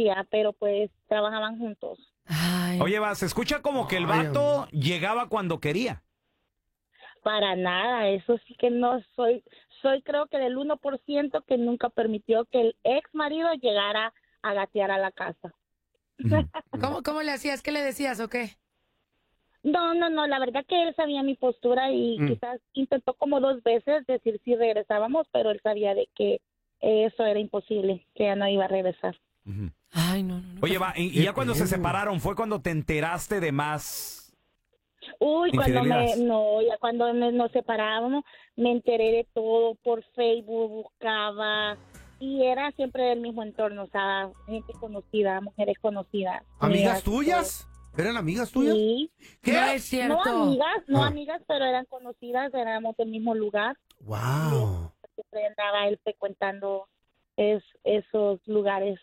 conocía, pero pues trabajaban juntos. Ay. Oye, se escucha como que el vato llegaba cuando quería. Para nada, eso sí que no soy creo que del 1% que nunca permitió que el ex marido llegara a gatear a la casa. ¿Cómo le hacías? ¿Qué le decías o qué? No, la verdad que él sabía mi postura y quizás intentó como 2 veces decir si regresábamos, pero él sabía de que eso era imposible, que ya no iba a regresar. Ay, no. Oye, y ya cuando se separaron, ¿fue cuando te enteraste de más? Uy, ¿Infidelidades? ya cuando nos separábamos, me enteré de todo por Facebook, buscaba, y era siempre del mismo entorno, o sea, gente conocida, mujeres conocidas. ¿Amigas tuyas? ¿Eran amigas tuyas? Sí. ¿Qué? No es cierto. No amigas, pero eran conocidas, éramos del mismo lugar. Wow. Siempre andaba él frecuentando esos lugares.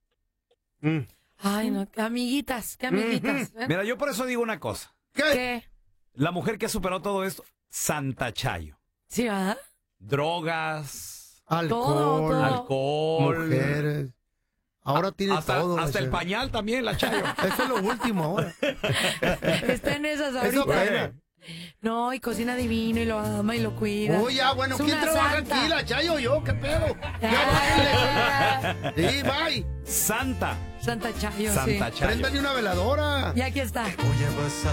Ay, no, qué amiguitas. Mira, yo por eso digo una cosa. ¿Qué? La mujer que ha superado todo esto, Santa Chayo. Sí, ¿verdad? Drogas, Alcohol, alcohol, mujeres. Ahora tiene todo. Hasta el pañal también, la Chayo. Eso es lo último ahora. Está en esas Eso ahorita. apenas. No, y cocina divino y lo ama y lo cuida. Oye, bueno, Es ¿quién una trabaja santa. aquí? ¿La Chayo o yo? ¿Qué pedo? Ah. Sí, bye. Santa Santa Chayo, sí. Chayo. Préndale una veladora. Y aquí está.